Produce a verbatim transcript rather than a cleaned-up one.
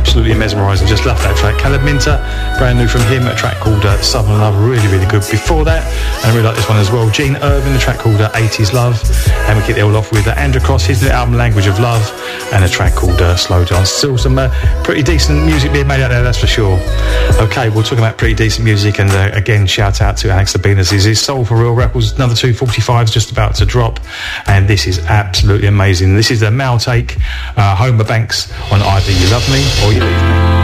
absolutely mesmerising. Just love that track. Caleb Minter, brand new from him, a track called uh, Southern Love, really, really good. Before that, and I really like this one as well, Gene Irvin, a track called uh, eighties Love. And we kick it all off with uh, Andrew Cross, his new album Language of Love, and a track called uh, Slow Dance. Still some uh, pretty decent music being made out there, that's for sure. Okay, we'll talk about pretty decent music, and uh, again, shout out to Alex Labinas. His Soul for Real records, another two forty-fives just about to drop, and this is absolutely amazing. This is the Mal Take, uh, Homer Banks on Either You Love Me or You Leave Me.